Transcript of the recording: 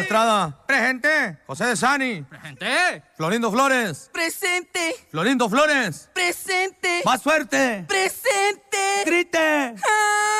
Estrada. Presente. José de Sani. Presente. Florindo Flores. Presente. Florindo Flores. Presente. Más fuerte. Presente. Grite.